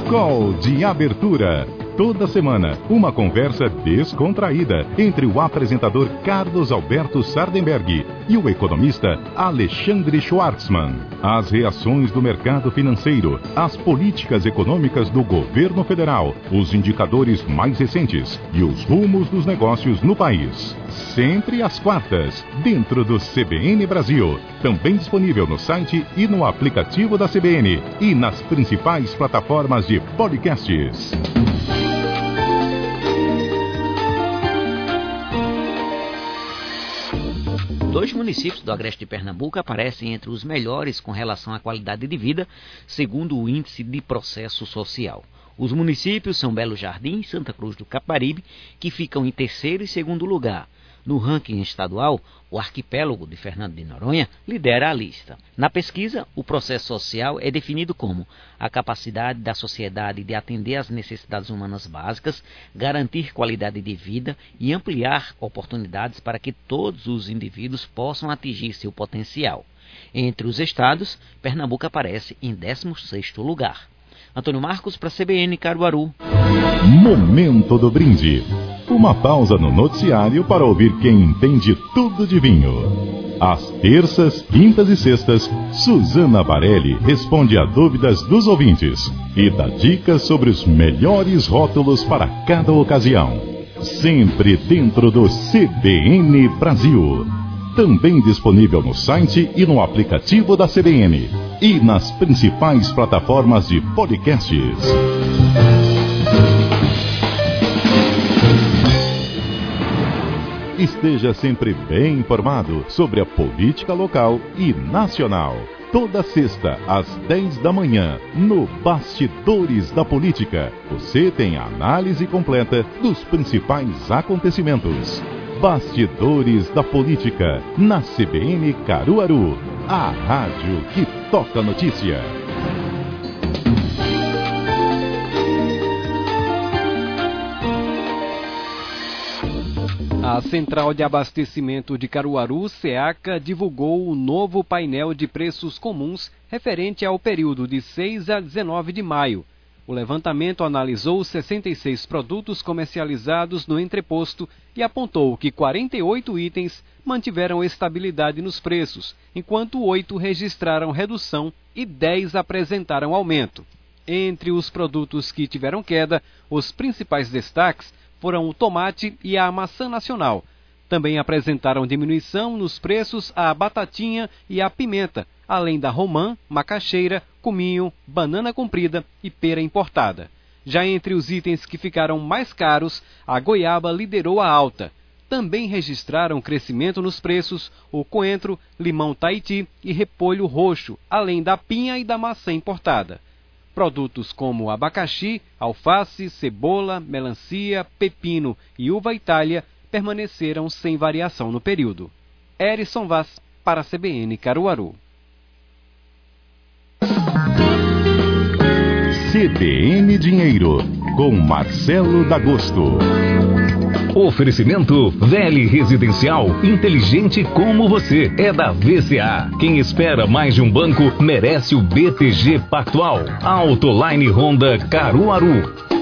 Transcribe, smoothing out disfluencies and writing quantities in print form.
Call de abertura. Toda semana, uma conversa descontraída entre o apresentador Carlos Alberto Sardenberg e o economista Alexandre Schwartzman. As reações do mercado financeiro, as políticas econômicas do governo federal, os indicadores mais recentes e os rumos dos negócios no país. Sempre às quartas, dentro do CBN Brasil. Também disponível no site e no aplicativo da CBN e nas principais plataformas de podcasts. Dois municípios do Agreste de Pernambuco aparecem entre os melhores com relação à qualidade de vida, segundo o Índice de Processo Social. Os municípios são Belo Jardim e Santa Cruz do Capibaribe, que ficam em terceiro e segundo lugar. No ranking estadual, o arquipélago de Fernando de Noronha lidera a lista. Na pesquisa, o processo social é definido como a capacidade da sociedade de atender às necessidades humanas básicas, garantir qualidade de vida e ampliar oportunidades para que todos os indivíduos possam atingir seu potencial. Entre os estados, Pernambuco aparece em 16º lugar. Antônio Marcos para a CBN Caruaru. Momento do brinde. Uma pausa no noticiário para ouvir quem entende tudo de vinho. Às terças, quintas e sextas, Suzana Barelli responde a dúvidas dos ouvintes e dá dicas sobre os melhores rótulos para cada ocasião. Sempre dentro do CBN Brasil. Também disponível no site e no aplicativo da CBN e nas principais plataformas de podcasts. Esteja sempre bem informado sobre a política local e nacional. Toda sexta, às 10 da manhã, no Bastidores da Política, você tem a análise completa dos principais acontecimentos. Bastidores da Política, na CBN Caruaru, a rádio que toca notícia. A Central de Abastecimento de Caruaru, CEACA, divulgou o novo painel de preços comuns referente ao período de 6 a 19 de maio. O levantamento analisou 66 produtos comercializados no entreposto e apontou que 48 itens mantiveram estabilidade nos preços, enquanto 8 registraram redução e 10 apresentaram aumento. Entre os produtos que tiveram queda, os principais destaques foram o tomate e a maçã nacional. Também apresentaram diminuição nos preços a batatinha e a pimenta, além da romã, macaxeira, cominho, banana comprida e pera importada. Já entre os itens que ficaram mais caros, a goiaba liderou a alta. Também registraram crescimento nos preços o coentro, limão Tahiti e repolho roxo, além da pinha e da maçã importada. Produtos como abacaxi, alface, cebola, melancia, pepino e uva Itália permaneceram sem variação no período. Erison Vaz para a CBN Caruaru. CBN Dinheiro, com Marcelo D'Agosto. Oferecimento Vele Residencial, inteligente como você, é da VCA. Quem espera mais de um banco merece o BTG Pactual. Autoline Honda Caruaru.